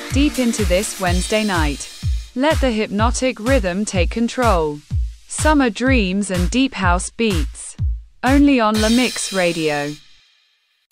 deep into this Wednesday night. Let the hypnotic rhythm take control. Summer dreams and deep house beats. Only on La Mix Radio.